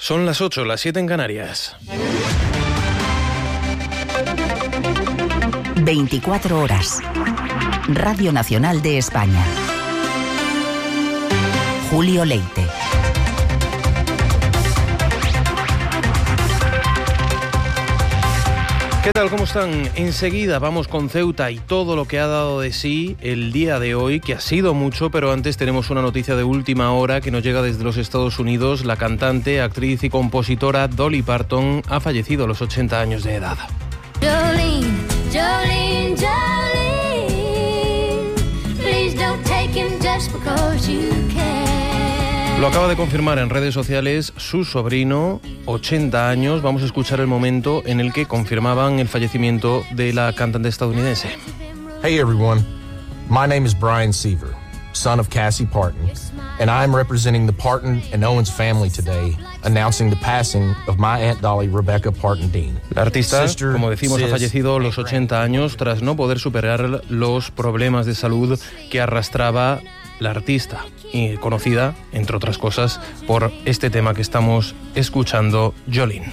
Son las 8, las 7 en Canarias. 24 horas. Radio Nacional de España. Julio Leite. ¿Qué tal? ¿Cómo están? Enseguida vamos con Ceuta y todo lo que ha dado de sí el día de hoy, que ha sido mucho, pero antes tenemos una noticia de última hora que nos llega desde los Estados Unidos. La cantante, actriz y compositora Dolly Parton ha fallecido a los 80 años de edad. Jolene, Jolene, Jolene, please don't take him just because you can. Lo acaba de confirmar en redes sociales su sobrino, 80 años. Vamos a escuchar el momento en el que confirmaban el fallecimiento de la cantante estadounidense. Hey everyone, my name is Brian Seaver, son of Cassie Parton, and I'm representing the Parton and Owens family today, announcing the passing of my Aunt Dolly Rebecca Parton Dean. La artista, como decimos, ha fallecido a los 80 años tras no poder superar los problemas de salud que arrastraba la artista, y conocida, entre otras cosas, por este tema que estamos escuchando, Jolene.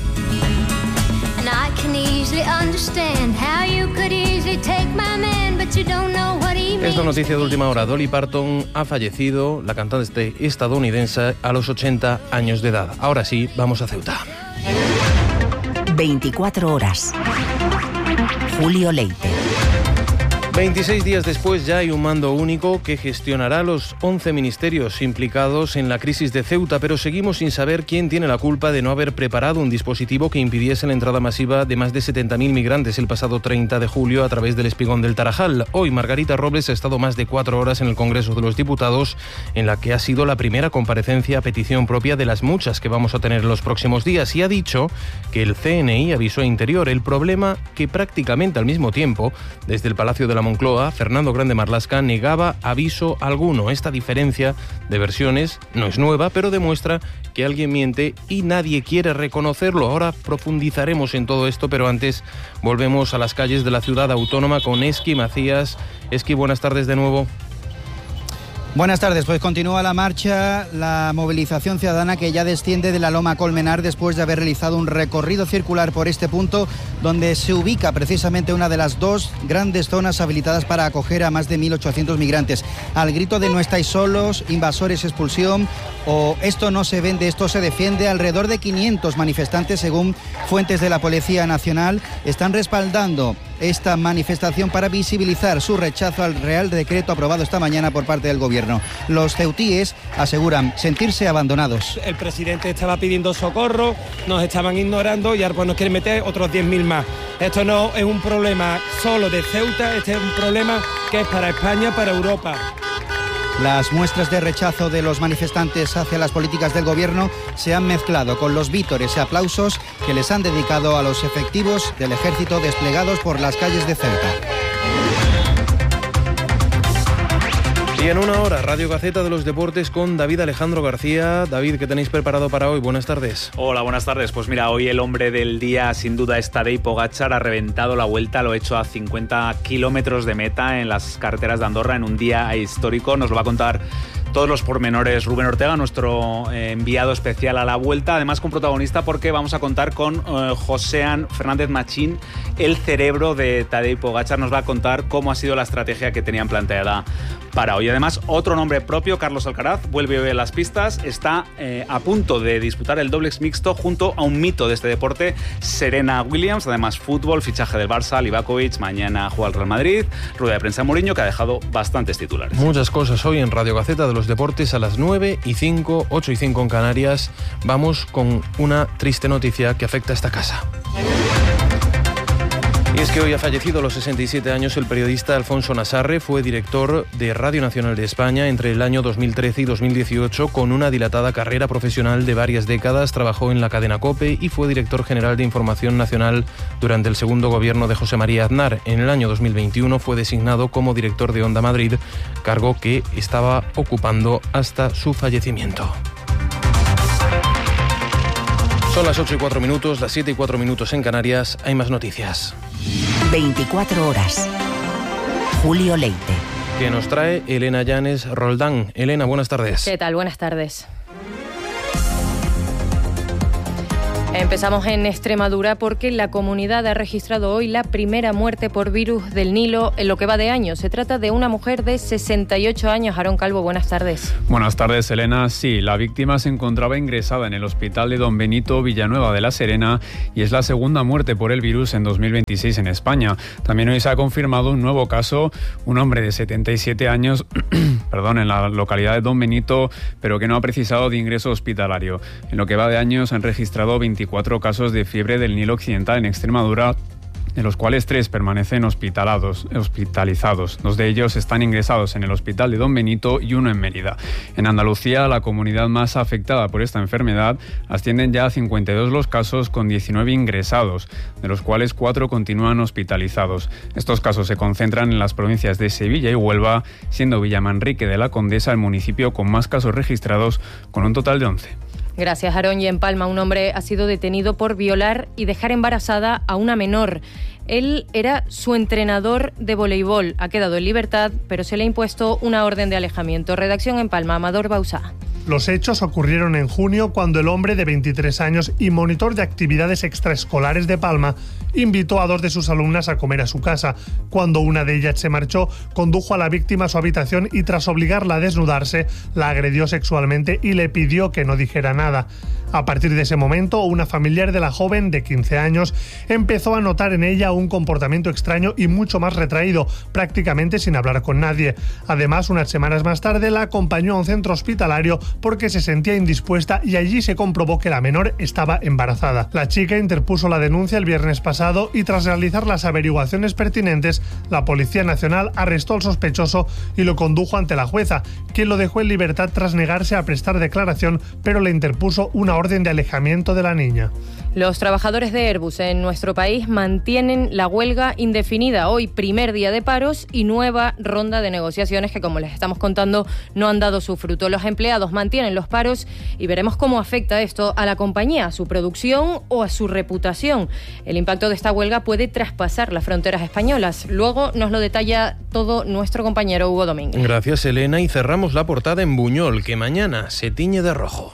Es la noticia de última hora. Dolly Parton ha fallecido, la cantante estadounidense, a los 80 años de edad. Ahora sí, vamos a Ceuta. 24 horas. Julio Leite. 26 días después ya hay un mando único que gestionará los 11 ministerios implicados en la crisis de Ceuta, pero seguimos sin saber quién tiene la culpa de no haber preparado un dispositivo que impidiese la entrada masiva de más de 70.000 migrantes el pasado 30 de julio a través del Espigón del Tarajal. Hoy Margarita Robles ha estado más de 4 horas en el Congreso de los Diputados, en la que ha sido la primera comparecencia a petición propia de las muchas que vamos a tener en los próximos días, y ha dicho que el CNI avisó a Interior. El problema que prácticamente al mismo tiempo, desde el Palacio de la Moncloa, Fernando Grande Marlaska negaba aviso alguno. Esta diferencia de versiones no es nueva, pero demuestra que alguien miente y nadie quiere reconocerlo. Ahora profundizaremos en todo esto, pero antes volvemos a las calles de la ciudad autónoma con Eski Macías. Eski, buenas tardes de nuevo. Buenas tardes, pues continúa la marcha, la movilización ciudadana que ya desciende de la Loma Colmenar después de haber realizado un recorrido circular por este punto donde se ubica precisamente una de las dos grandes zonas habilitadas para acoger a más de 1.800 migrantes. Al grito de "no estáis solos", "invasores, expulsión" o "esto no se vende, esto se defiende", alrededor de 500 manifestantes, según fuentes de la Policía Nacional, están respaldando esta manifestación para visibilizar su rechazo al Real Decreto aprobado esta mañana por parte del Gobierno. Los ceutíes aseguran sentirse abandonados. El presidente estaba pidiendo socorro, nos estaban ignorando y ahora pues nos quieren meter otros 10.000 más. Esto no es un problema solo de Ceuta, este es un problema que es para España, para Europa. Las muestras de rechazo de los manifestantes hacia las políticas del Gobierno se han mezclado con los vítores y aplausos que les han dedicado a los efectivos del Ejército desplegados por las calles de Ceuta. Y en una hora, Radio Gaceta de los Deportes con David Alejandro García. David, ¿qué tenéis preparado para hoy? Buenas tardes. Hola, buenas tardes. Pues mira, hoy el hombre del día sin duda es Tadej Pogačar. Ha reventado la vuelta, lo ha hecho a 50 kilómetros de meta en las carreteras de Andorra en un día histórico. Nos lo va a contar todos los pormenores Rubén Ortega, nuestro enviado especial a la Vuelta, además con protagonista porque vamos a contar con Joséan Fernández Machín, el cerebro de Tadej Pogačar. Nos va a contar cómo ha sido la estrategia que tenían planteada para hoy. Además, otro nombre propio, Carlos Alcaraz, vuelve hoy a las pistas, está a punto de disputar el dobles mixto junto a un mito de este deporte, Serena Williams. Además, fútbol, fichaje del Barça, Livakovic, mañana juega el Real Madrid, rueda de prensa de Mourinho, que ha dejado bastantes titulares. Muchas cosas hoy en Radio Gaceta de los Deportes a las 9:05, 8:05 en Canarias. Vamos con una triste noticia que afecta a esta casa. Y es que hoy ha fallecido a los 67 años el periodista Alfonso Nassarre. Fue director de Radio Nacional de España entre el año 2013 y 2018, con una dilatada carrera profesional de varias décadas. Trabajó en la cadena COPE y fue director general de Información Nacional durante el segundo gobierno de José María Aznar. En el año 2021 fue designado como director de Onda Madrid, cargo que estaba ocupando hasta su fallecimiento. Son las 8:04, las 7:04 en Canarias. Hay más noticias. 24 horas. Julio Leite. Que nos trae Elena Llanes Roldán. Elena, buenas tardes. ¿Qué tal? Buenas tardes. Empezamos en Extremadura porque la comunidad ha registrado hoy la primera muerte por virus del Nilo en lo que va de año. Se trata de una mujer de 68 años. Aarón Calvo, buenas tardes. Buenas tardes, Elena. Sí, la víctima se encontraba ingresada en el hospital de Don Benito, Villanueva de la Serena, y es la segunda muerte por el virus en 2026 en España. También hoy se ha confirmado un nuevo caso, un hombre de 77 años, en la localidad de Don Benito, pero que no ha precisado de ingreso hospitalario. En lo que va de año se han registrado 24 casos de fiebre del Nilo Occidental en Extremadura, de los cuales 3 permanecen hospitalizados. 2 de ellos están ingresados en el hospital de Don Benito y 1 en Mérida. En Andalucía, la comunidad más afectada por esta enfermedad, ascienden ya a 52 los casos, con 19 ingresados, de los cuales 4 continúan hospitalizados. Estos casos se concentran en las provincias de Sevilla y Huelva, siendo Villamanrique de la Condesa el municipio con más casos registrados, con un total de 11. Gracias, Aarón. Y en Palma, un hombre ha sido detenido por violar y dejar embarazada a una menor. Él era su entrenador de voleibol. Ha quedado en libertad, pero se le ha impuesto una orden de alejamiento. Redacción en Palma, Amador Bausá. Los hechos ocurrieron en junio cuando el hombre de 23 años y monitor de actividades extraescolares de Palma invitó a 2 de sus alumnas a comer a su casa. Cuando una de ellas se marchó, condujo a la víctima a su habitación y tras obligarla a desnudarse, la agredió sexualmente y le pidió que no dijera nada. A partir de ese momento, una familiar de la joven, de 15 años, empezó a notar en ella un comportamiento extraño y mucho más retraído, prácticamente sin hablar con nadie. Además, unas semanas más tarde la acompañó a un centro hospitalario porque se sentía indispuesta y allí se comprobó que la menor estaba embarazada. La chica interpuso la denuncia el viernes pasado y tras realizar las averiguaciones pertinentes, la Policía Nacional arrestó al sospechoso y lo condujo ante la jueza, quien lo dejó en libertad tras negarse a prestar declaración, pero le interpuso una orden de alejamiento de la niña. Los trabajadores de Airbus en nuestro país mantienen la huelga indefinida. Hoy, primer día de paros y nueva ronda de negociaciones que, como les estamos contando, no han dado su fruto. Los empleados mantienen los paros y veremos cómo afecta esto a la compañía, a su producción o a su reputación. El impacto de esta huelga puede traspasar las fronteras españolas. Luego nos lo detalla todo nuestro compañero Hugo Domínguez. Gracias, Elena. Y cerramos la portada en Buñol, que mañana se tiñe de rojo.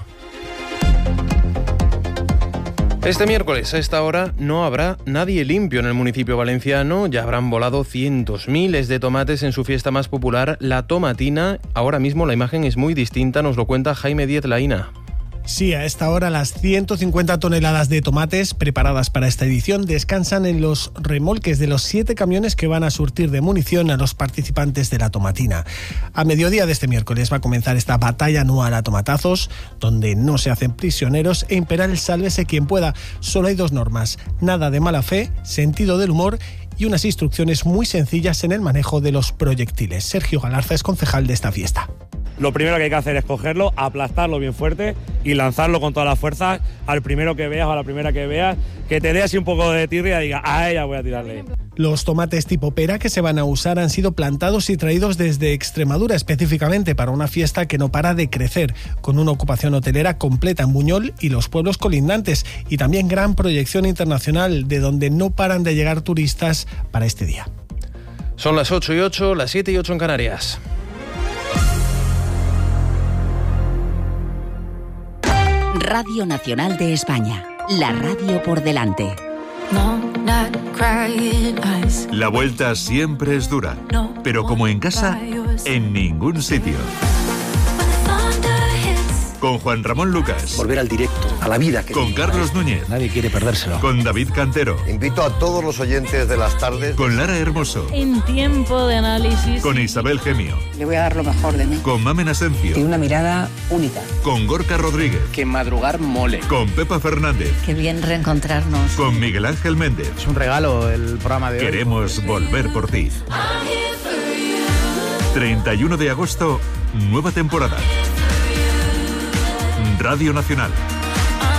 Este miércoles a esta hora no habrá nadie limpio en el municipio valenciano. Ya habrán volado cientos, miles de tomates en su fiesta más popular, la Tomatina. Ahora mismo la imagen es muy distinta, nos lo cuenta Jaime Díez Laína. Sí, a esta hora las 150 toneladas de tomates preparadas para esta edición descansan en los remolques de los 7 camiones que van a surtir de munición a los participantes de la Tomatina. A mediodía de este miércoles va a comenzar esta batalla anual a tomatazos, donde no se hacen prisioneros e impera el sálvese quien pueda. Solo hay 2 normas, nada de mala fe, sentido del humor y unas instrucciones muy sencillas en el manejo de los proyectiles. Sergio Galarza es concejal de esta fiesta. Lo primero que hay que hacer es cogerlo, aplastarlo bien fuerte y lanzarlo con toda la fuerza al primero que veas o a la primera que veas, que te dé así un poco de tirria y diga, a ella voy a tirarle. Los tomates tipo pera que se van a usar han sido plantados y traídos desde Extremadura específicamente para una fiesta que no para de crecer, con una ocupación hotelera completa en Buñol y los pueblos colindantes, y también gran proyección internacional de donde no paran de llegar turistas para este día. Son las 8:08, las 7:08 en Canarias. Radio Nacional de España, la radio por delante. La vuelta siempre es dura, pero como en casa, en ningún sitio. Con Juan Ramón Lucas. Volver al directo, a la vida. Con Carlos Núñez. Nadie quiere perdérselo. Con David Cantero. Invito a todos los oyentes de las tardes. Con Lara Hermoso. En tiempo de análisis. Con Isabel Gemio. Le voy a dar lo mejor de mí. Con Mamen Asencio. Tiene una mirada única. Con Gorka Rodríguez. Que madrugar mole. Con Pepa Fernández. Qué bien reencontrarnos. Con Miguel Ángel Méndez. Es un regalo el programa de hoy. Queremos volver por ti. 31 de agosto, nueva temporada. Radio Nacional.